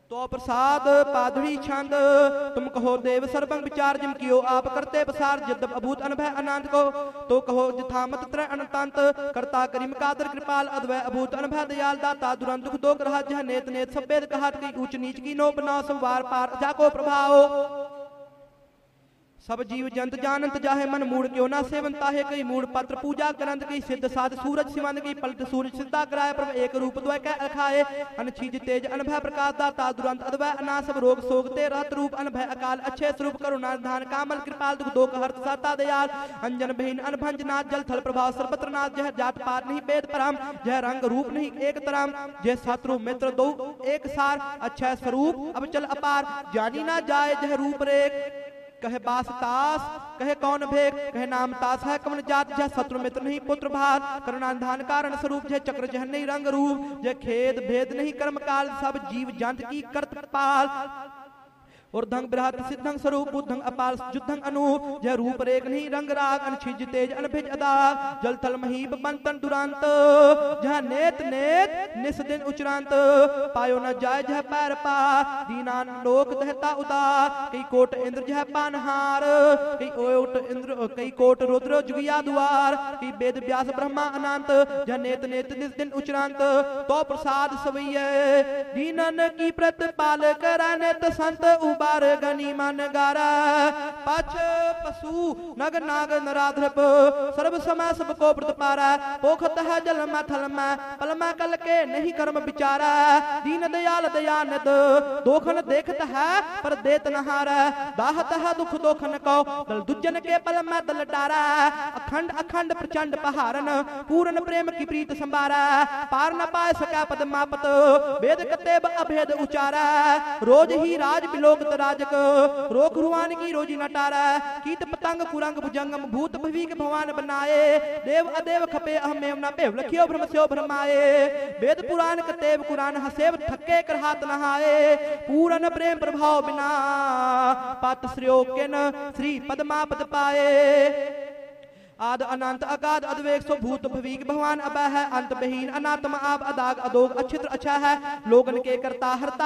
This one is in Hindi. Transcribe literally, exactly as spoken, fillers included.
तो प्रसाद पाधड़ी छंद तुम कहो देव सर्वं विचार जिम कियो आप करते प्रसार जब अभूत अनभय अनंत को तो कहो जथामत त्रय अनंत करता करीम कादर कृपाल अद्वय अभूत अनभय दयाल दाता दुरंत दुख दो ग्रह जह नेत नेत सभेद कहात की ऊंच नीच की नो बना सब वार पार जाको प्रभाव सब जीव जंत जानंत जाहे मन मूड क्यों ना सेवंता है कई मूड पत्र पूजा करंत कई सिद्ध साध सूरज सिमंद कई पलट सूरज सिद्धा कराए प्रभ एक रूप द्वय कह अखाए अनछीज तेज अनभय प्रकाश दाता दुरंत अद्वय अना सब रोग सोगते रहत रूप अनभय अकाल अच्छे स्वरूप करुणा धान कामल कृपाल दुख दोख हर्त साता दयाल अंजन बहीन अनभंज नाथ जल थल प्रभाव सर्वत्र नाथ जह जात पात नहीं भेद परम जह रंग रूप नहीं एक तरम जह शत्रु मित्र दो एक सार अच्छा स्वरूप अब चल अपार जानी ना जाए जह रूप रेख कहे बास तास कहे कौन भेक कहे नाम तास है कवन जात जह शत्रु मित्र नहीं पुत्र भात करुणाधान कारण स्वरूप जह चक्र जह नहीं रंग रूप जह खेद भेद नहीं कर्म काल सब जीव जंत की करत पाल और धंग बृहत सिद्धंग स्वरूप बुद्धंग अपाल जुद्धंग अनूप जय रूप रेख नहीं रंग राग अनछिज तेज अनभिज अदाग जल थल महीप बंतन दुरांत जहाँ नेत नेत निस दिन उचरांत पायो न जाय जह पैर पा दीनान लोक दहता उदार कई कोट इंद्र जह पानहार कई ओट इंद्र कई कोट रुद्र जुगिया द्वार कई वेद व्यास ब्रह्मा अनंत जह नेत नेत निस दिन उचरांत तो प्रसाद सवैये दीनन की प्रतिपाल करा नेत संत बार गनी मन गारा पछ पशु नग नाग नराधृप सर्व समय सब को प्रतिपारा पोखत है जल में थल में पल में कल के नहीं कर्म विचारा दीन दयाल दयानित दोखन देखत है पर देत नहार दाहत है दुख दोखन को दल दुजन के पल में दल डारा अखंड अखंड प्रचंड पहारन पूर्ण प्रेम की प्रीत संभारा पार न पाए सका पदमापत वेद कतेब अभेद उचारा रोज ही राज बिलोक राजक रोक रुआन की रोजी नटारा कीत पतंग कुरंग भुजंगम भूत भविक भगवान बनाए देव अदेव खपे अहमेव न पेव लखियो भ्रम स्यो भ्रमाए वेद पुराण कतेव कुरान हसेव थके कर हाथ नहाए पूरन प्रेम प्रभाव बिना पात श्रेयो केन श्री पदमा पद पाए आद अनंत अगाध अद्वेक सो भूत भवीक भगवान अब है अंत बहीन अनात्म आप अदाग अदोग अच्छित्र अच्छा है लोगन के करता हरता